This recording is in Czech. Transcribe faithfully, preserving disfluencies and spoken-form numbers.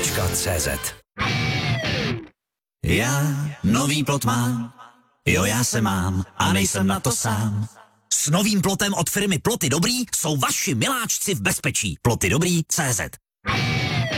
tečka cé zet. Já nový plot mám, jo já se mám a nejsem na to sám. S novým plotem od firmy Ploty Dobrý jsou vaši miláčci v bezpečí. Ploty Dobrý tečka cé zet.